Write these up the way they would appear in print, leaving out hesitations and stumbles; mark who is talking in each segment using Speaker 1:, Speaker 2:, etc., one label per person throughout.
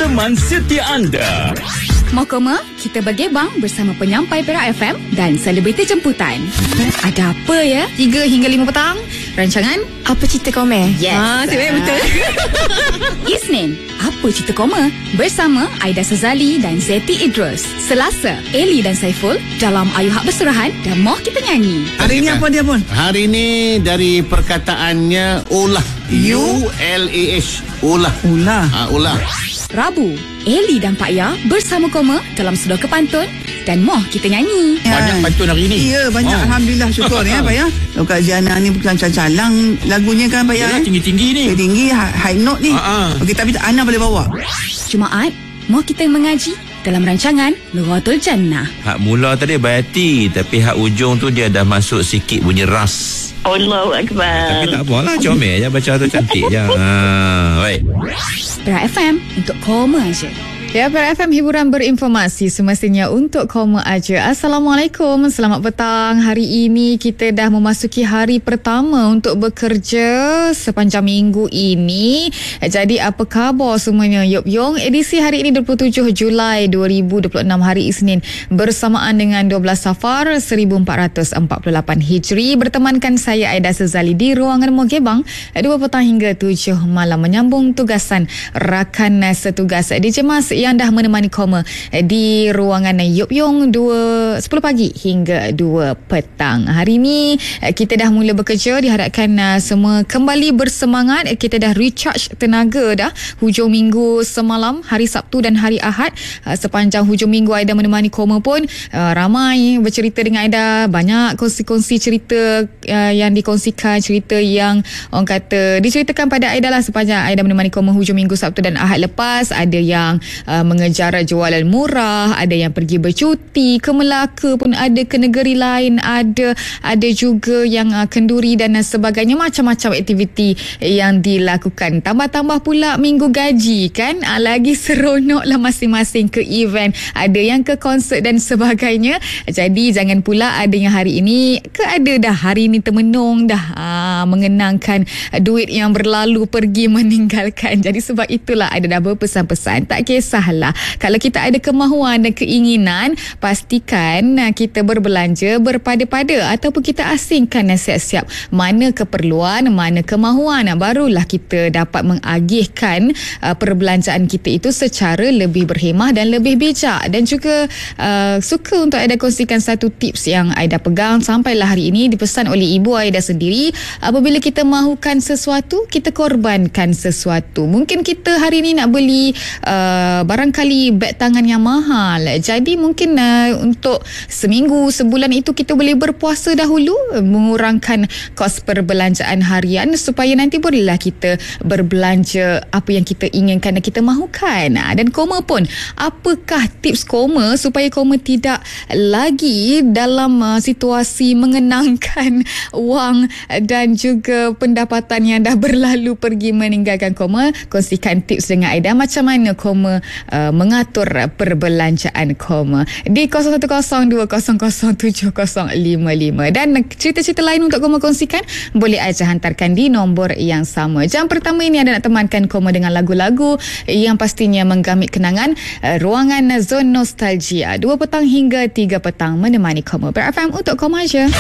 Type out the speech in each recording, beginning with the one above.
Speaker 1: teman setia anda.
Speaker 2: Mau koma? Kita bergebang bersama penyampai Perak FM dan selebriti jemputan. Ada apa ya? 3 hingga 5 petang. Rancangan
Speaker 3: Apa Cerita Koma?
Speaker 2: Yes. Betul. Isnin, Apa Cerita Koma? Bersama Aida Sazali dan Zeti Idrus. Selasa, Eli dan Saiful dalam Ayu Hak Berserahan dan Moh Kita Nyanyi.
Speaker 4: Hari ini apa dia pun?
Speaker 5: Hari ini dari perkataannya ulah. U-L-A-H. Ulah. Ulah.
Speaker 2: Rabu, Eli dan Pak Ya bersama Koma dalam Sudoku Pantun dan Moh Kita Nyanyi.
Speaker 5: Banyak pantun hari ini.
Speaker 4: Ya, banyak. Alhamdulillah, syukur ya Pak Ya. Kak Ziana ni bukan calang lagunya kan Pak Ya.
Speaker 5: Tinggi-tinggi ni.
Speaker 4: Tinggi, high note ni. Okey, tapi Ana boleh bawa.
Speaker 2: Jumaat, Moh Kita Mengaji dalam rancangan Nuratul Jannah.
Speaker 6: Hak mula tadi Bayati, tapi hak ujung tu dia dah masuk sikit bunyi ras.
Speaker 7: Allahu Akbar.
Speaker 6: Tapi tak apalah, comel je baca tu, cantik je. Baik.
Speaker 2: Perak FM untuk Koma aja.
Speaker 3: Ya, Perak FM, hiburan berinformasi semestinya untuk Koma aja. Assalamualaikum, selamat petang. Hari ini kita dah memasuki hari pertama untuk bekerja sepanjang minggu ini. Jadi apa khabar semuanya? Yup Yong, edisi hari ini 27 Julai 2026, hari Isnin, bersamaan dengan 12 Safar 1448 Hijri. Bertemankan saya Aida Sazali di ruangan Mogebang 2 petang hingga 7 malam, menyambung tugasan rakan setugas DJ Mas yang dah menemani Koma di ruangan Yup Yong 10 pagi hingga 2 petang. Hari ini kita dah mula bekerja, diharapkan semua kembali bersemangat. Kita dah recharge tenaga dah hujung minggu semalam, hari Sabtu dan hari Ahad. Sepanjang hujung minggu Aida menemani Koma pun ramai bercerita dengan Aida, banyak kongsi-kongsi cerita yang dikongsikan, cerita yang orang kata diceritakan pada Aida lah sepanjang Aida menemani Koma hujung minggu Sabtu dan Ahad lepas. Ada yang mengejar jualan murah, ada yang pergi bercuti ke Melaka pun ada, ke negeri lain ada juga yang kenduri dan sebagainya, macam-macam aktiviti yang dilakukan. Tambah-tambah pula minggu gaji kan, lagi seronok lah masing-masing ke event, ada yang ke konsert dan sebagainya. Jadi jangan pula ada yang hari ini ada dah hari ini termenung dah mengenangkan duit yang berlalu pergi meninggalkan. Jadi sebab itulah ada dah berpesan-pesan, tak kisahlah kalau kita ada kemahuan dan keinginan, pastikan kita berbelanja berpada-pada ataupun kita asingkan siap-siap mana keperluan, mana kemahuan, barulah kita dapat mengagihkan perbelanjaan kita itu secara lebih berhemah dan lebih bijak. Dan juga suka untuk Aida kongsikan satu tips yang Aida pegang sampailah hari ini, dipesan oleh ibu Aida sendiri. Apabila kita mahukan sesuatu, kita korbankan sesuatu. Mungkin kita hari ini nak beli barangkali beg tangan yang mahal, jadi mungkin untuk seminggu, sebulan itu kita boleh berpuasa dahulu, mengurangkan kos perbelanjaan harian supaya nanti bolehlah kita berbelanja apa yang kita inginkan dan kita mahukan. Dan Koma pun, apakah tips Koma supaya Koma tidak lagi dalam situasi mengenangkan wang dan juga pendapatan yang dah berlalu pergi meninggalkan Koma? Kongsikan tips dengan Aida macam mana Koma mengatur perbelanjaan Koma di 0102007055. Dan cerita-cerita lain untuk Koma kongsikan, boleh aja hantarkan di nombor yang sama. Jam pertama ini ada nak temankan Koma dengan lagu-lagu yang pastinya menggamit kenangan. Ruangan Zon Nostalgia 2 petang hingga 3 petang menemani Koma. Perak FM untuk Koma aja.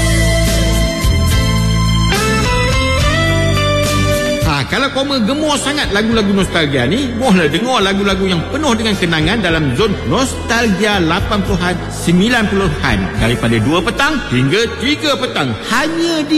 Speaker 5: Kalau Koma gemar sangat lagu-lagu nostalgia ni, boleh dengar lagu-lagu yang penuh dengan kenangan dalam zon nostalgia 80-an, 90-an daripada 2 petang hingga 3 petang hanya di